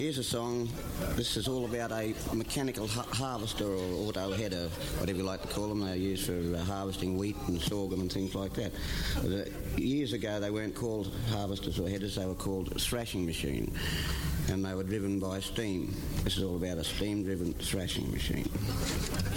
Here's a song. This is all about a mechanical harvester or auto header, whatever you like to call them. They're used for harvesting wheat and sorghum and things like that. Years ago, they weren't called harvesters or headers. They were called a thrashing machine, and they were driven by steam. This is all about a steam-driven thrashing machine.